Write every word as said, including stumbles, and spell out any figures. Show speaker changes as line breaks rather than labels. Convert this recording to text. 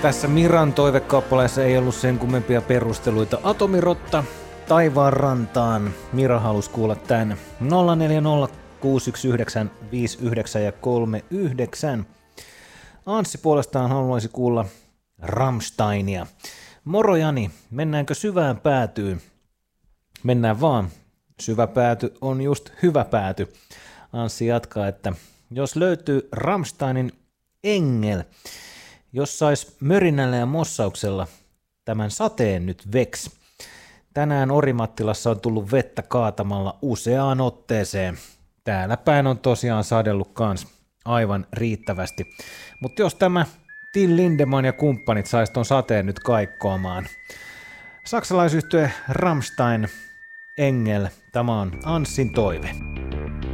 Tässä Miran toivekappaleessa ei ollut sen kummempia perusteluita. Atomirotta taivaan rantaan. Mira halusi kuulla tän. nolla neljä nolla kuusi yksi yhdeksän viisi yhdeksän ja kolme yhdeksän. Anssi puolestaan haluaisi kuulla Rammsteinia. Moro Jani, mennäänkö syvään päätyyn? Mennään vaan. Syvä pääty on just hyvä pääty. Anssi jatkaa, että jos löytyy Rammsteinin Engel, jos sais mörinällä ja mossauksella tämän sateen nyt veks. Tänään Orimattilassa on tullut vettä kaatamalla useaan otteeseen. Täällä päin on tosiaan sadellut kans aivan riittävästi. Mutta jos tämä Till Lindemann ja kumppanit sais ton sateen nyt kaikkoamaan. Saksalaisyhtye Rammstein Engel, tämä on Anssin toive.